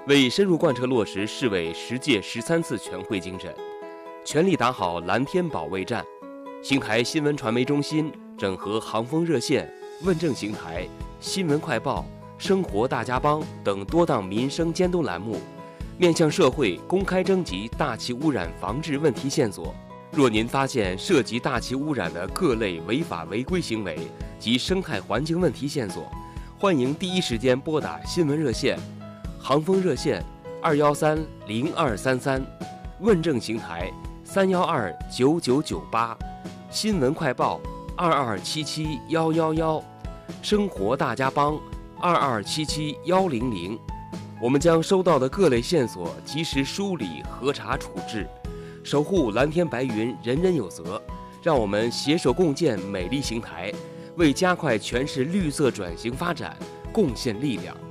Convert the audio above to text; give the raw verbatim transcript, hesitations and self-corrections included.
为深入贯彻落实市委十届十三次全会精神，全力打好蓝天保卫战，邢台新闻传媒中心整合航风热线、问政邢台、新闻快报、生活大家帮等多档民生监督栏目，面向社会公开征集大气污染防治问题线索。若您发现涉及大气污染的各类违法违规行为及生态环境问题线索，欢迎第一时间拨打新闻热线、航风热线二幺三零二三三，问政邢台三幺二九九九八，新闻快报二二七七幺幺幺，生活大家帮二二七七幺零零。我们将收到的各类线索及时梳理、核查、处置，守护蓝天白云，人人有责。让我们携手共建美丽邢台，为加快全市绿色转型发展贡献力量。